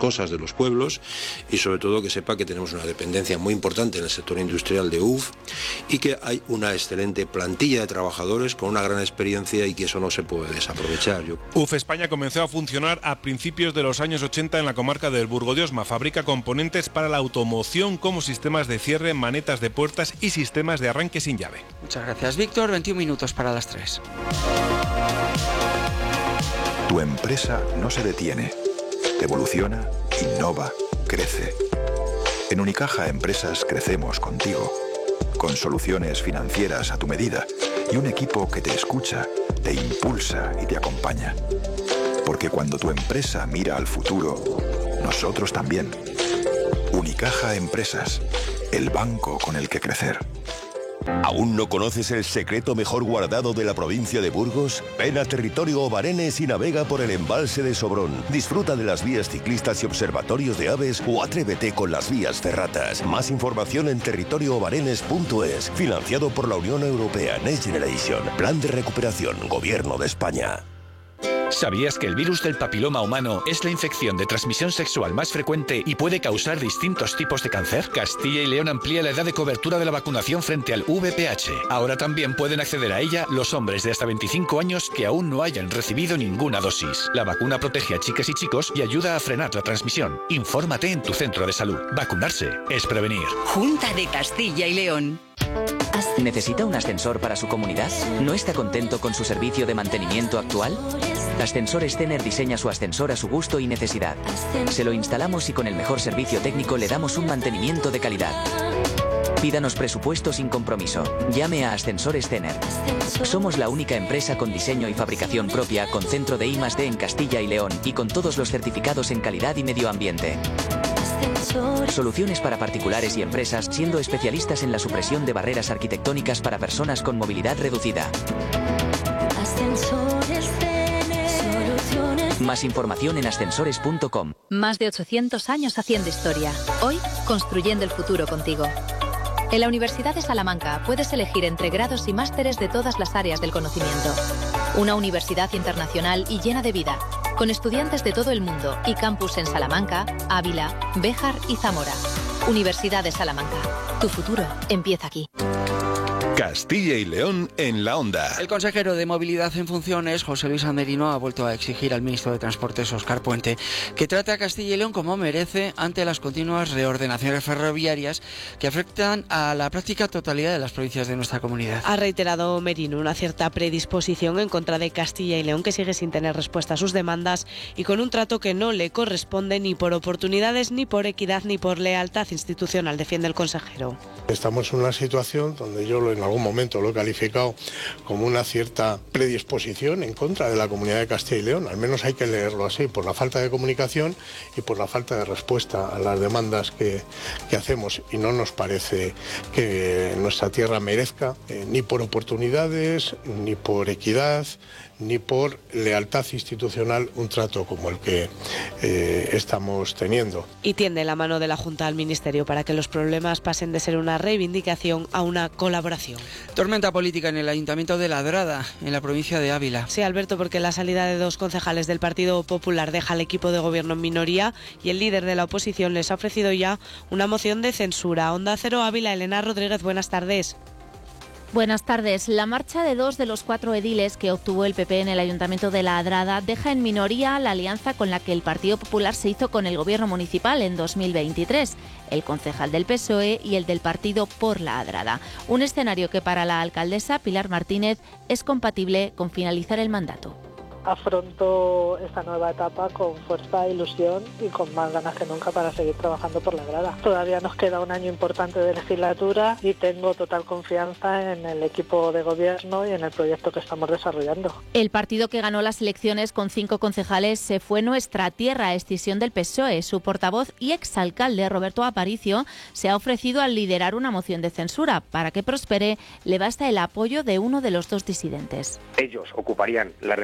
cosas de los pueblos y sobre todo que sepa que tenemos una dependencia muy importante en el sector industrial de UF y que hay una excelente plantilla de trabajadores con una gran experiencia y que eso no se puede desaprovechar. UF España comenzó a funcionar a principios de los años 80 en la comarca del Burgo de Osma. Fabrica componentes para la automoción como sistemas de cierre, manetas de puertas y sistemas de arranque sin llave. Muchas gracias, Víctor. 21 minutos para las 3. Tu empresa no se detiene. Evoluciona, innova, crece. En Unicaja Empresas crecemos contigo, con soluciones financieras a tu medida y un equipo que te escucha, te impulsa y te acompaña. Porque cuando tu empresa mira al futuro, nosotros también. Unicaja Empresas, el banco con el que crecer. ¿Aún no conoces el secreto mejor guardado de la provincia de Burgos? Ven a Territorio Obarenes y navega por el embalse de Sobrón. Disfruta de las vías ciclistas y observatorios de aves o atrévete con las vías ferratas. Más información en territorioobarenes.es. Financiado por la Unión Europea Next Generation. Plan de recuperación. Gobierno de España. ¿Sabías que el virus del papiloma humano es la infección de transmisión sexual más frecuente y puede causar distintos tipos de cáncer? Castilla y León amplía la edad de cobertura de la vacunación frente al VPH. Ahora también pueden acceder a ella los hombres de hasta 25 años que aún no hayan recibido ninguna dosis. La vacuna protege a chicas y chicos y ayuda a frenar la transmisión. Infórmate en tu centro de salud. Vacunarse es prevenir. Junta de Castilla y León. ¿Necesita un ascensor para su comunidad? ¿No está contento con su servicio de mantenimiento actual? Ascensores Tener diseña su ascensor a su gusto y necesidad. Se lo instalamos y con el mejor servicio técnico le damos un mantenimiento de calidad. Pídanos presupuesto sin compromiso. Llame a Ascensores Tener. Somos la única empresa con diseño y fabricación propia con centro de I+D en Castilla y León y con todos los certificados en calidad y medio ambiente. Soluciones para particulares y empresas, siendo especialistas en la supresión de barreras arquitectónicas para personas con movilidad reducida. Más información en ascensores.com. Más de 800 años haciendo historia. Hoy, construyendo el futuro contigo. En la Universidad de Salamanca puedes elegir entre grados y másteres de todas las áreas del conocimiento. Una universidad internacional y llena de vida, con estudiantes de todo el mundo y campus en Salamanca, Ávila, Béjar y Zamora. Universidad de Salamanca. Tu futuro empieza aquí. Castilla y León en la onda. El consejero de Movilidad en funciones, José Luis Amerino, ha vuelto a exigir al ministro de Transportes, Óscar Puente, que trate a Castilla y León como merece ante las continuas reordenaciones ferroviarias que afectan a la práctica totalidad de las provincias de nuestra comunidad. Ha reiterado Merino una cierta predisposición en contra de Castilla y León, que sigue sin tener respuesta a sus demandas y con un trato que no le corresponde ni por oportunidades, ni por equidad, ni por lealtad institucional, defiende el consejero. Estamos en una situación donde yo en algún momento lo he calificado como una cierta predisposición en contra de la comunidad de Castilla y León, al menos hay que leerlo así, por la falta de comunicación y por la falta de respuesta a las demandas que hacemos, y no nos parece que nuestra tierra merezca ni por oportunidades, ni por equidad, ni por lealtad institucional un trato como el que estamos teniendo. Y tiende la mano de la Junta al Ministerio para que los problemas pasen de ser una reivindicación a una colaboración. Tormenta política en el Ayuntamiento de Ladrada, en la provincia de Ávila. Sí, Alberto, porque la salida de 2 concejales del Partido Popular deja al equipo de gobierno en minoría y el líder de la oposición les ha ofrecido ya una moción de censura. Onda Cero Ávila, Elena Rodríguez, buenas tardes. Buenas tardes. La marcha de 2 de los 4 ediles que obtuvo el PP en el Ayuntamiento de Ladrada deja en minoría la alianza con la que el Partido Popular se hizo con el gobierno municipal en 2023, el concejal del PSOE y el del Partido por Ladrada. Un escenario que para la alcaldesa Pilar Martínez es compatible con finalizar el mandato. Afronto esta nueva etapa con fuerza, ilusión y con más ganas que nunca para seguir trabajando por Ladrada. Todavía nos queda un año importante de legislatura y tengo total confianza en el equipo de gobierno y en el proyecto que estamos desarrollando. El partido que ganó las elecciones con 5 concejales se fue Nuestra Tierra, escisión del PSOE. Su portavoz y exalcalde Roberto Aparicio se ha ofrecido al liderar una moción de censura. Para que prospere, le basta el apoyo de uno de los 2 disidentes. Ellos ocuparían la responsabilidad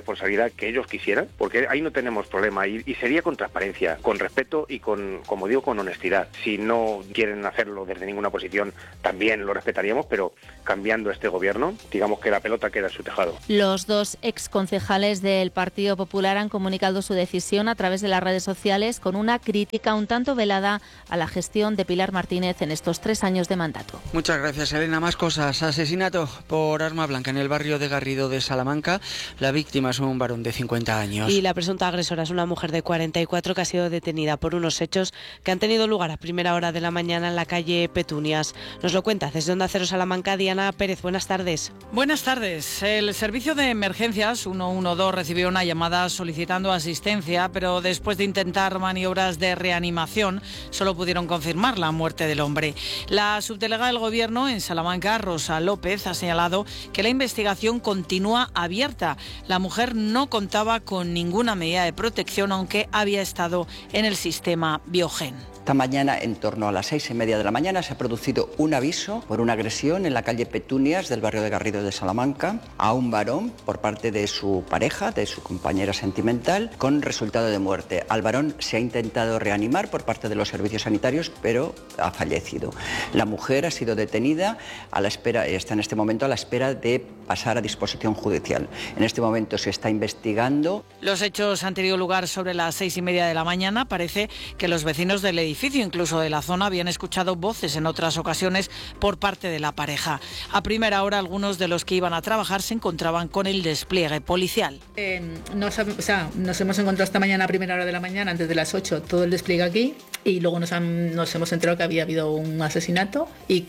que ellos quisieran, porque ahí no tenemos problema y sería con transparencia, con respeto y con, como digo, con honestidad. Si no quieren hacerlo desde ninguna posición, también lo respetaríamos, pero cambiando este gobierno, digamos que la pelota queda en su tejado. Los dos exconcejales del Partido Popular han comunicado su decisión a través de las redes sociales con una crítica un tanto velada a la gestión de Pilar Martínez en estos 3 años de mandato. Muchas gracias, Elena. Más cosas. Asesinato por arma blanca en el barrio de Garrido de Salamanca. La víctima es un varón de 50 años. Y la presunta agresora es una mujer de 44 que ha sido detenida por unos hechos que han tenido lugar a primera hora de la mañana en la calle Petunias. Nos lo cuenta desde Onda Cero Salamanca Diana Pérez. Buenas tardes. Buenas tardes. El servicio de emergencias 112 recibió una llamada solicitando asistencia, pero después de intentar maniobras de reanimación solo pudieron confirmar la muerte del hombre. La subdelegada del Gobierno en Salamanca, Rosa López, ha señalado que la investigación continúa abierta. La mujer no contaba con ninguna medida de protección, aunque había estado en el sistema Biogen. Esta mañana, en torno a las 6:30 de la mañana, se ha producido un aviso por una agresión en la calle Petunias del barrio de Garrido de Salamanca a un varón por parte de su pareja, de su compañera sentimental, con resultado de muerte. Al varón se ha intentado reanimar por parte de los servicios sanitarios, pero ha fallecido. La mujer ha sido detenida a la espera, está en este momento a la espera de pasar a disposición judicial. En este momento se está investigando. Los hechos han tenido lugar sobre las 6:30 de la mañana. Parece que los vecinos del edificio, incluso de la zona, habían escuchado voces en otras ocasiones por parte de la pareja. A primera hora, algunos de los que iban a trabajar se encontraban con el despliegue policial. Nos hemos encontrado esta mañana a primera hora de la mañana, antes de las 8, todo el despliegue aquí, y luego nos hemos enterado que había habido un asesinato y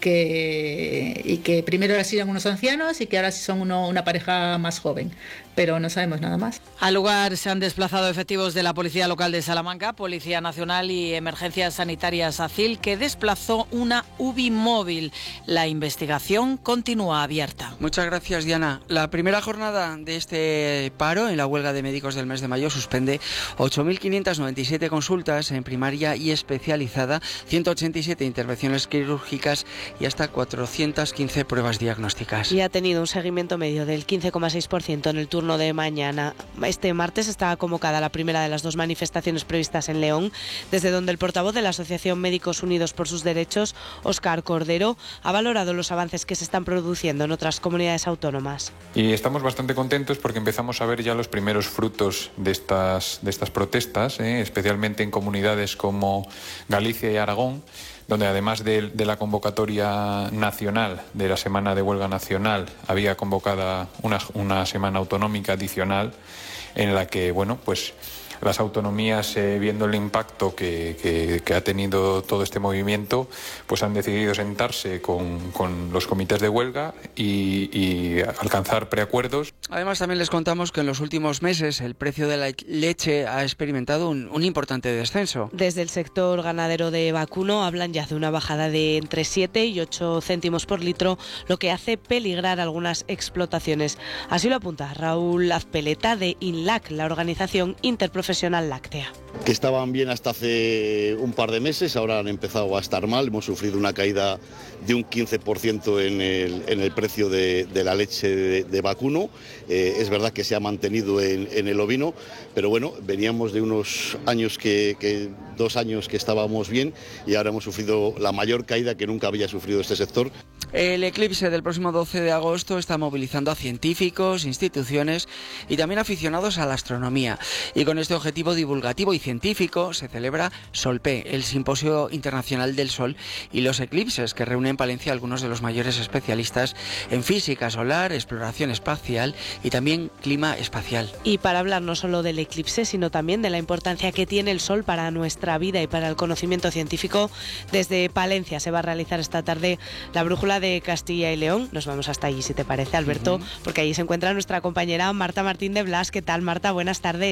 que primero eran unos ancianos y que ahora son una pareja más joven, pero no sabemos nada más. Al lugar se han desplazado efectivos de la Policía Local de Salamanca, Policía Nacional y Emergencias Sanitarias ACIL, que desplazó una UBI móvil. La investigación continúa abierta. Muchas gracias, Diana. La primera jornada de este paro en la huelga de médicos del mes de mayo suspende 8.597 consultas en primaria y especializada, 187 intervenciones quirúrgicas y hasta 415 pruebas diagnósticas. Y ha tenido un seguimiento medio del 15,6% en el turno de mañana. Este martes estaba convocada la primera de las 2 manifestaciones previstas en León, desde donde el portavoz de la Asociación Médicos Unidos por sus Derechos, Óscar Cordero, ha valorado los avances que se están produciendo en otras comunidades autónomas. Y estamos bastante contentos porque empezamos a ver ya los primeros frutos de estas protestas, especialmente en comunidades como Galicia y Aragón, donde además de la convocatoria nacional, de la Semana de Huelga Nacional, había convocada una semana autonómica adicional en la que, pues las autonomías, viendo el impacto que ha tenido todo este movimiento, pues han decidido sentarse con los comités de huelga y alcanzar preacuerdos. Además, también les contamos que en los últimos meses el precio de la leche ha experimentado un importante descenso. Desde el sector ganadero de vacuno hablan ya de una bajada de entre 7 y 8 céntimos por litro, lo que hace peligrar algunas explotaciones. Así lo apunta Raúl Azpeleta de INLAC, la organización interprofesional láctea. Que estaban bien hasta hace un par de meses, ahora han empezado a estar mal. Hemos sufrido una caída de un 15% en el precio de la leche de vacuno. Es verdad que se ha mantenido en el ovino, pero bueno, veníamos de unos años 2 años que estábamos bien y ahora hemos sufrido la mayor caída que nunca había sufrido este sector. El eclipse del próximo 12 de agosto está movilizando a científicos, instituciones y también aficionados a la astronomía. Y con este objetivo divulgativo y científico se celebra SOLPE, el Simposio Internacional del Sol y los Eclipses, que reúne en Palencia a algunos de los mayores especialistas en física solar, exploración espacial y también clima espacial. Y para hablar no solo del eclipse, sino también de la importancia que tiene el Sol para nuestra vida y para el conocimiento científico, desde Palencia se va a realizar esta tarde la brújula de Castilla y León. Nos vamos hasta allí, si te parece, Alberto, porque allí se encuentra nuestra compañera Marta Martín de Blas. ¿Qué tal, Marta? Buenas tardes.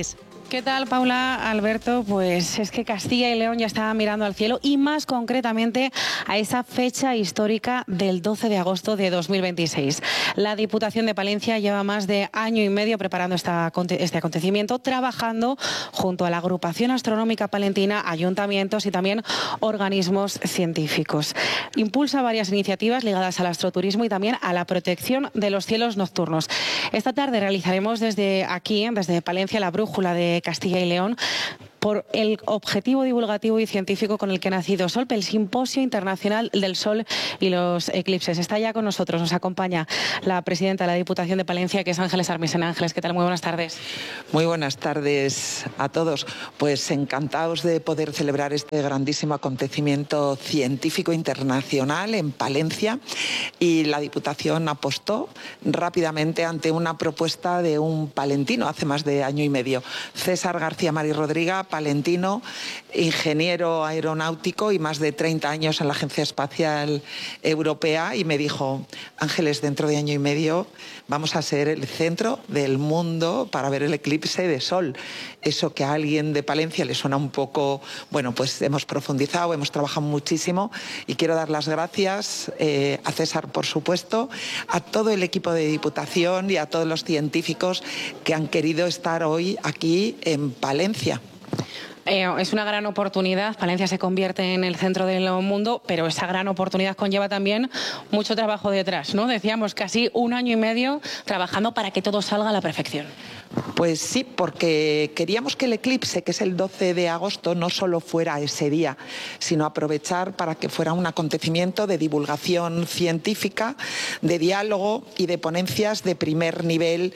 ¿Qué tal, Paula, Alberto? Pues es que Castilla y León ya está mirando al cielo y más concretamente a esa fecha histórica del 12 de agosto de 2026. La Diputación de Palencia lleva más de año y medio preparando este acontecimiento, trabajando junto a la Agrupación Astronómica Palentina, ayuntamientos y también organismos científicos. Impulsa varias iniciativas ligadas al astroturismo y también a la protección de los cielos nocturnos. Esta tarde realizaremos desde aquí, desde Palencia, la brújula de Castilla y León por el objetivo divulgativo y científico con el que ha nacido SOLP, el Simposio Internacional del Sol y los Eclipses. Está ya con nosotros, nos acompaña la presidenta de la Diputación de Palencia, que es Ángeles Armisen. Ángeles, ¿qué tal? Muy buenas tardes. Muy buenas tardes a todos. Pues encantados de poder celebrar este grandísimo acontecimiento científico internacional en Palencia, y la Diputación apostó rápidamente ante una propuesta de un palentino hace más de año y medio, César García Mari Rodríguez, palentino, ingeniero aeronáutico y más de 30 años en la Agencia Espacial Europea, y me dijo: Ángeles, dentro de año y medio vamos a ser el centro del mundo para ver el eclipse de sol. Eso que a alguien de Palencia le suena un poco, bueno, pues hemos profundizado, hemos trabajado muchísimo, y quiero dar las gracias a César, por supuesto, a todo el equipo de Diputación y a todos los científicos que han querido estar hoy aquí en Palencia. Es una gran oportunidad. Palencia se convierte en el centro del mundo, pero esa gran oportunidad conlleva también mucho trabajo detrás, ¿no? Decíamos casi un año y medio trabajando para que todo salga a la perfección. Pues sí, porque queríamos que el eclipse, que es el 12 de agosto, no solo fuera ese día, sino aprovechar para que fuera un acontecimiento de divulgación científica, de diálogo y de ponencias de primer nivel,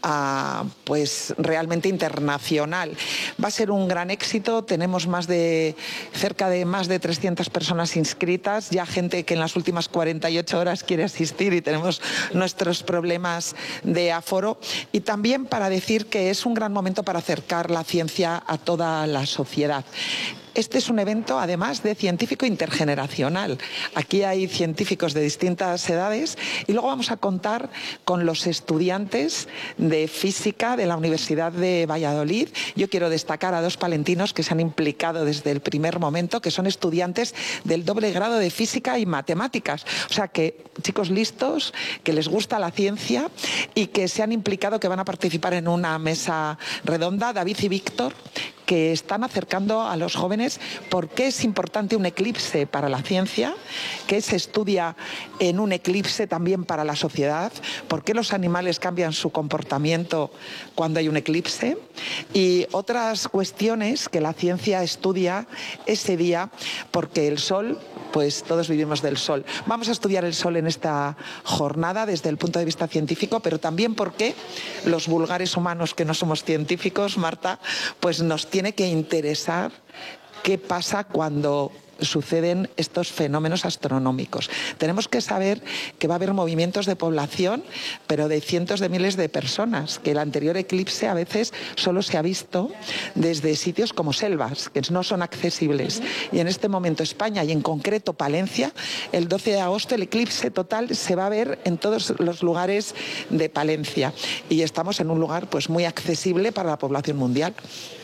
pues realmente internacional. Va a ser un gran éxito. Tenemos cerca de más de 300 personas inscritas, ya gente que en las últimas 48 horas quiere asistir, y tenemos nuestros problemas de aforo. Y también para decir que es un gran momento para acercar la ciencia a toda la sociedad. Este es un evento, además, de científico intergeneracional. Aquí hay científicos de distintas edades, y luego vamos a contar con los estudiantes de física de la Universidad de Valladolid. Yo quiero destacar a dos palentinos que se han implicado desde el primer momento, que son estudiantes del doble grado de física y matemáticas. O sea, que chicos listos, que les gusta la ciencia y que se han implicado, que van a participar en una mesa redonda, David y Víctor, que están acercando a los jóvenes por qué es importante un eclipse para la ciencia, qué se estudia en un eclipse también para la sociedad, por qué los animales cambian su comportamiento cuando hay un eclipse, y otras cuestiones que la ciencia estudia ese día, porque el sol, pues todos vivimos del sol. Vamos a estudiar el sol en esta jornada desde el punto de vista científico, pero también porque los vulgares humanos que no somos científicos, Marta, pues nos tiene que interesar qué pasa cuando suceden estos fenómenos astronómicos. Tenemos que saber que va a haber movimientos de población, pero de cientos de miles de personas, que el anterior eclipse a veces solo se ha visto desde sitios como selvas, que no son accesibles. Y en este momento España, y en concreto Palencia, el 12 de agosto el eclipse total se va a ver en todos los lugares de Palencia. Y estamos en un lugar pues muy accesible para la población mundial.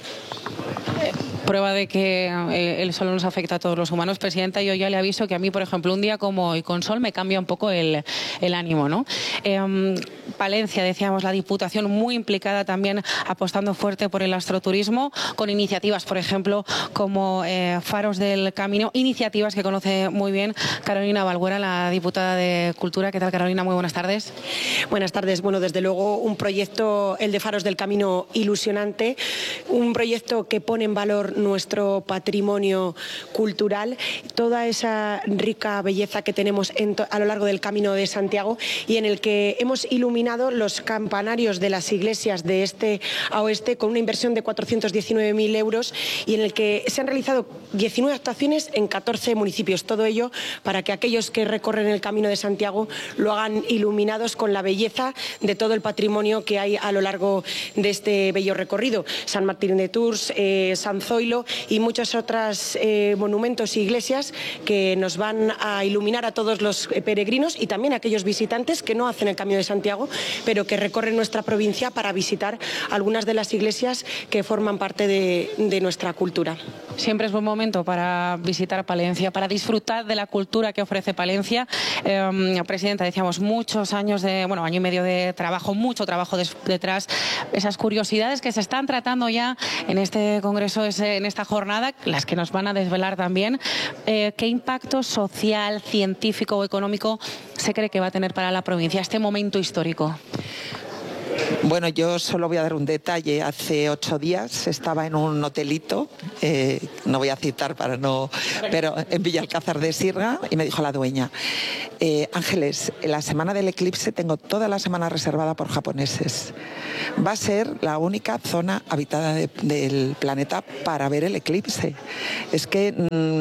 Prueba de que el sol nos afecta a todos los humanos. Presidenta, yo ya le aviso que a mí, por ejemplo, un día como hoy con sol me cambia un poco el ánimo, ¿no? Palencia, decíamos, la Diputación muy implicada también, apostando fuerte por el astroturismo, con iniciativas, por ejemplo, como Faros del Camino, iniciativas que conoce muy bien Carolina Balguera, la diputada de Cultura. ¿Qué tal, Carolina? Muy buenas tardes. Buenas tardes. Bueno, desde luego un proyecto, el de Faros del Camino, ilusionante, un proyecto que pone en valor nuestro patrimonio cultural, toda esa rica belleza que tenemos a lo largo del Camino de Santiago, y en el que hemos iluminado los campanarios de las iglesias de este a oeste con una inversión de 419.000 euros, y en el que se han realizado 19 actuaciones en 14 municipios. Todo ello para que aquellos que recorren el Camino de Santiago lo hagan iluminados con la belleza de todo el patrimonio que hay a lo largo de este bello recorrido. San Martín de Tours, San Zoilo, Troilo y muchos otros monumentos e iglesias que nos van a iluminar a todos los peregrinos y también a aquellos visitantes que no hacen el Camino de Santiago, pero que recorren nuestra provincia para visitar algunas de las iglesias que forman parte de nuestra cultura. Siempre es buen momento para visitar Palencia, para disfrutar de la cultura que ofrece Palencia. Presidenta, decíamos, muchos años año y medio de trabajo, mucho trabajo detrás. Esas curiosidades que se están tratando ya en este congreso, en esta jornada, las que nos van a desvelar también. ¿Qué impacto social, científico o económico se cree que va a tener para la provincia este momento histórico? Bueno, yo solo voy a dar un detalle. Hace 8 días estaba en un hotelito, no voy a citar pero en Villalcázar de Sirga, y me dijo la dueña, Ángeles, la semana del eclipse tengo toda la semana reservada por japoneses. Va a ser la única zona habitada del planeta para ver el eclipse. Es que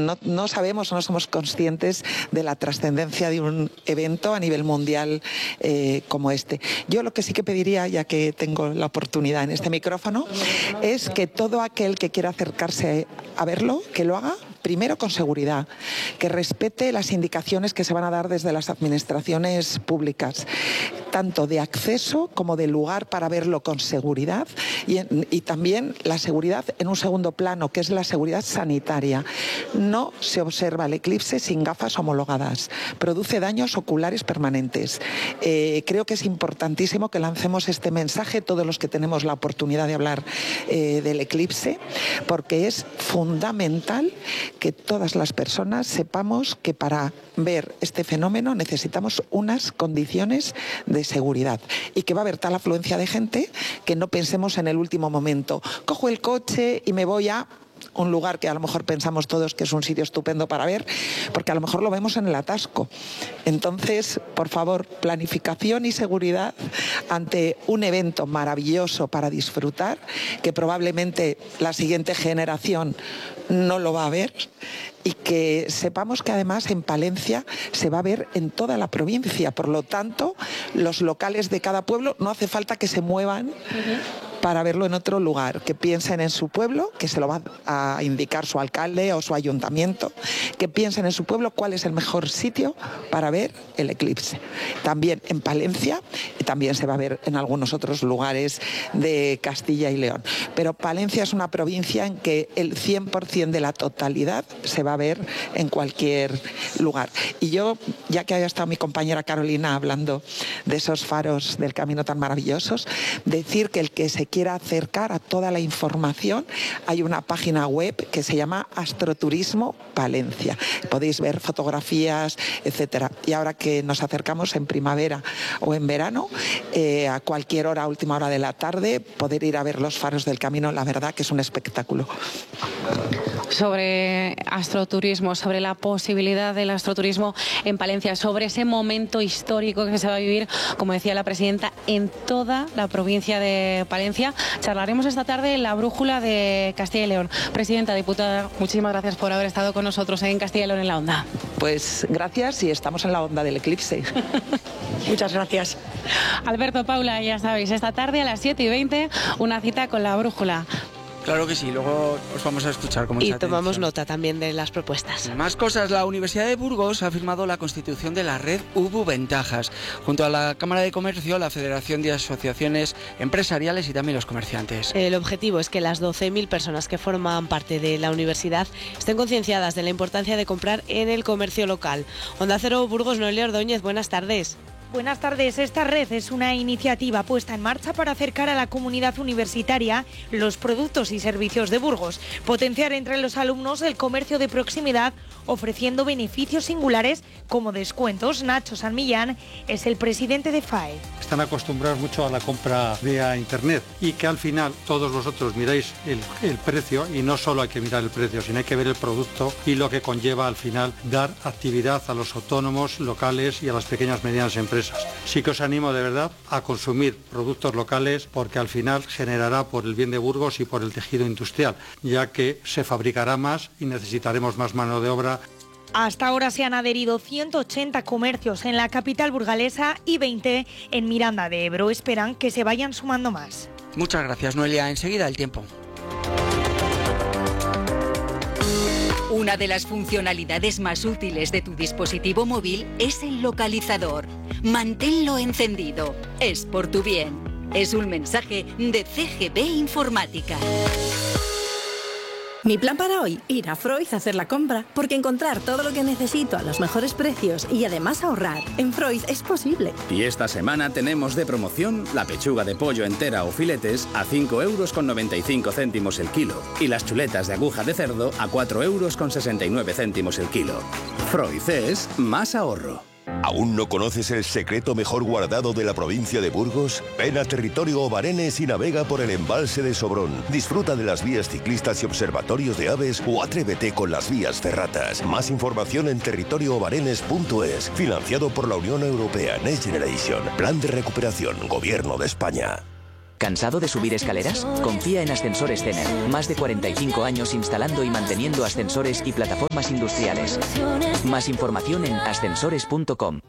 no sabemos, no somos conscientes de la trascendencia de un evento a nivel mundial como este. Yo lo que sí que pediría, ya que tengo la oportunidad en este micrófono, es que todo aquel que quiera acercarse a verlo, que lo haga primero con seguridad, que respete las indicaciones que se van a dar desde las administraciones públicas, tanto de acceso como de lugar para verlo con seguridad y también la seguridad en un segundo plano, que es la seguridad sanitaria. No se observa el eclipse sin gafas homologadas, produce daños oculares permanentes. Creo que es importantísimo que lancemos este mensaje todos los que tenemos la oportunidad de hablar del eclipse, porque es fundamental que todas las personas sepamos que para ver este fenómeno necesitamos unas condiciones de seguridad y que va a haber tal afluencia de gente que no pensemos en el último momento. Cojo el coche y me voy a un lugar que a lo mejor pensamos todos que es un sitio estupendo para ver, porque a lo mejor lo vemos en el atasco. Entonces, por favor, planificación y seguridad ante un evento maravilloso para disfrutar, que probablemente la siguiente generación no lo va a ver, y que sepamos que además en Palencia se va a ver en toda la provincia. Por lo tanto, los locales de cada pueblo no hace falta que se muevan para verlo en otro lugar, que piensen en su pueblo, que se lo va a indicar su alcalde o su ayuntamiento, que piensen en su pueblo cuál es el mejor sitio para ver el eclipse. También en Palencia, y también se va a ver en algunos otros lugares de Castilla y León. Pero Palencia es una provincia en que el 100% de la totalidad se va a ver en cualquier lugar. Y yo, ya que haya estado mi compañera Carolina hablando de esos faros del camino tan maravillosos, decir que el que se quiera acercar a toda la información, hay una página web que se llama Astroturismo Palencia. Podéis ver fotografías, etcétera. Y ahora que nos acercamos en primavera o en verano, a cualquier hora, a última hora de la tarde, poder ir a ver los faros del camino, la verdad que es un espectáculo. Sobre astroturismo, sobre la posibilidad del astroturismo en Palencia, sobre ese momento histórico que se va a vivir, como decía la presidenta, en toda la provincia de Palencia. Charlaremos esta tarde en la brújula de Castilla y León. Presidenta, diputada, muchísimas gracias por haber estado con nosotros en Castilla y León en la Onda. Pues gracias, y estamos en la onda del eclipse. Muchas gracias. Alberto, Paula, ya sabéis, esta tarde a las 7:20, una cita con la brújula. Claro que sí, luego os vamos a escuchar con mucha Y atención. tomamos nota también de las propuestas. Más cosas, la Universidad de Burgos ha firmado la constitución de la red UBU Ventajas, junto a la Cámara de Comercio, la Federación de Asociaciones Empresariales y también los comerciantes. El objetivo es que las 12.000 personas que forman parte de la universidad estén concienciadas de la importancia de comprar en el comercio local. Onda Cero Burgos, Noelia Ordóñez, buenas tardes. Buenas tardes. Esta red es una iniciativa puesta en marcha para acercar a la comunidad universitaria los productos y servicios de Burgos, potenciar entre los alumnos el comercio de proximidad, ofreciendo beneficios singulares como descuentos. Nacho San Millán es el presidente de FAE. Están acostumbrados mucho a la compra vía internet y que al final todos vosotros miráis el precio, y no solo hay que mirar el precio, sino hay que ver el producto y lo que conlleva al final dar actividad a los autónomos locales y a las pequeñas y medianas empresas. Sí que os animo de verdad a consumir productos locales, porque al final generará por el bien de Burgos y por el tejido industrial, ya que se fabricará más y necesitaremos más mano de obra. Hasta ahora se han adherido 180 comercios en la capital burgalesa y 20 en Miranda de Ebro. Esperan que se vayan sumando más. Muchas gracias, Noelia. Enseguida el tiempo. Una de las funcionalidades más útiles de tu dispositivo móvil es el localizador. Manténlo encendido. Es por tu bien. Es un mensaje de CGP Informática. Mi plan para hoy, ir a Freud a hacer la compra, porque encontrar todo lo que necesito a los mejores precios y además ahorrar en Freud es posible. Y esta semana tenemos de promoción la pechuga de pollo entera o filetes a 5,95 € el kilo y las chuletas de aguja de cerdo a 4,69 € el kilo. Freud es más ahorro. ¿Aún no conoces el secreto mejor guardado de la provincia de Burgos? Ven a Territorio Obarenes y navega por el embalse de Sobrón. Disfruta de las vías ciclistas y observatorios de aves o atrévete con las vías ferratas. Más información en territorioobarenes.es. Financiado por la Unión Europea Next Generation. Plan de recuperación. Gobierno de España. ¿Cansado de subir escaleras? Confía en Ascensores Tener. Más de 45 años instalando y manteniendo ascensores y plataformas industriales. Más información en ascensores.com.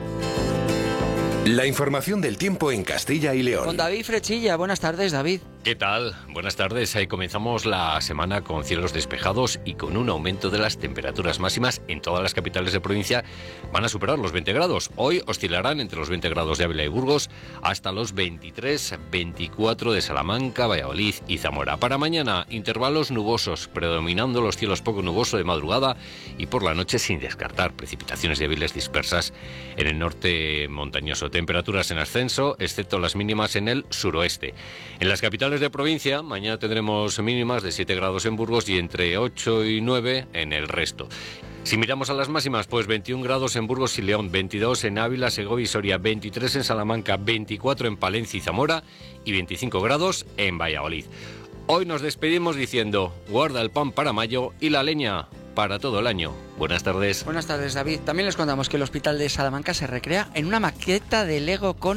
La información del tiempo en Castilla y León. Con David Frechilla. Buenas tardes, David. ¿Qué tal? Buenas tardes. Ahí comenzamos la semana con cielos despejados y con un aumento de las temperaturas máximas en todas las capitales de provincia. Van a superar los 20 grados. Hoy oscilarán entre los 20 grados de Ávila y Burgos hasta los 23, 24 de Salamanca, Valladolid y Zamora. Para mañana, intervalos nubosos, predominando los cielos poco nubosos de madrugada y por la noche sin descartar precipitaciones débiles dispersas en el norte montañoso. Temperaturas en ascenso, excepto las mínimas en el suroeste. En las capitales de provincia, mañana tendremos mínimas de 7 grados en Burgos y entre 8 y 9 en el resto. Si miramos a las máximas, pues 21 grados en Burgos y León, 22 en Ávila, Segovia y Soria, 23 en Salamanca, 24 en Palencia y Zamora y 25 grados en Valladolid. Hoy nos despedimos diciendo, guarda el pan para mayo y la leña para todo el año. Buenas tardes. Buenas tardes, David. También les contamos que el Hospital de Salamanca se recrea en una maqueta de Lego con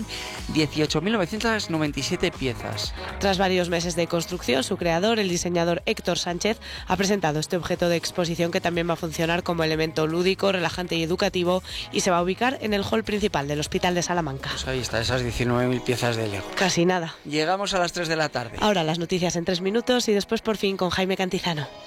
18.997 piezas. Tras varios meses de construcción, su creador, el diseñador Héctor Sánchez, ha presentado este objeto de exposición que también va a funcionar como elemento lúdico, relajante y educativo y se va a ubicar en el hall principal del Hospital de Salamanca. Pues ahí está, esas 19.000 piezas de Lego. Casi nada. Llegamos a las 3 de la tarde. Ahora las noticias en 3 minutos y después por fin con Jaime Cantizano.